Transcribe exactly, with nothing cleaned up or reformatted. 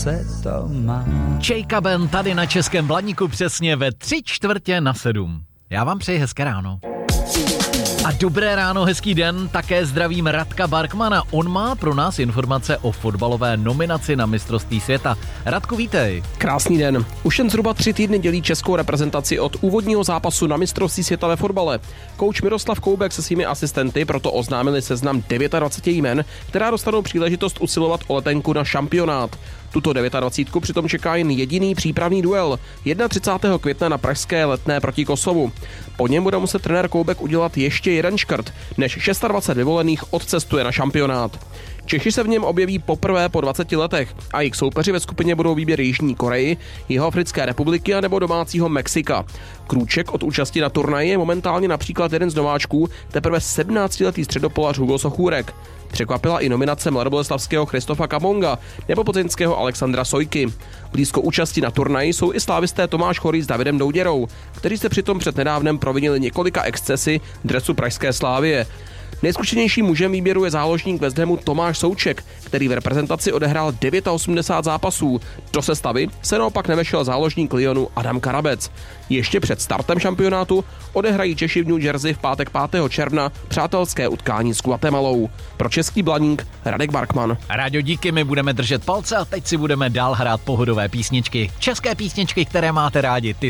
se to má. Čejkaben tady na Českém Blaníku přesně ve tři čtvrtě na sedm. Já vám přeji hezké ráno. A dobré ráno, hezký den, také zdravím Radka Barkmana. On má pro nás informace o fotbalové nominaci na mistrovství světa. Radku, vítej. Krásný den. Už jen zhruba tři týdny dělí českou reprezentaci od úvodního zápasu na mistrovství světa ve fotbale. Kouč Miroslav Koubek se svými asistenty proto oznámili seznam dvacet devět jmen, která dostanou příležitost usilovat o letenku na šampionát. Tuto dvacítku přitom čeká jen jediný přípravný duel třicátého prvního května na pražské Letné proti Kosovu. Po něm bude muset trenér Koubek udělat ještě jeden škrt, než dvacet šest vyvolených odcestuje na šampionát. Češi se v něm objeví poprvé po dvaceti letech a jejich soupeři ve skupině budou výběr Jižní Koreji, Jihoafrické republiky a nebo domácího Mexika. Krůček od účasti na turnaji je momentálně například jeden z nováčků, teprve sedmnáctiletý středopolař Hugo Sochůrek. Překvapila i nominace mladoboleslavského Christofa Kamonga nebo plzeňského Alexandra Sojky. Blízko účasti na turnaji jsou i slávisté Tomáš Chorý s Davidem Douděrou, kteří se přitom před nedávnem provinili několika excesy dresu pražské Slávie. Nejzkušenějším mužem výběru je záložník West Hamu Tomáš Souček, který v reprezentaci odehrál osmdesát devět zápasů. Do sestavy se naopak nevešel záložník Lyonu Adam Karabec. Ještě před startem šampionátu odehrají Češi v New Jersey v pátek pátého června přátelské utkání s Guatemalou. Pro Český Blaník Radek Barkman. Rádio, díky, my budeme držet palce a teď si budeme dál hrát pohodové písničky. České písničky, které máte rádi. Ty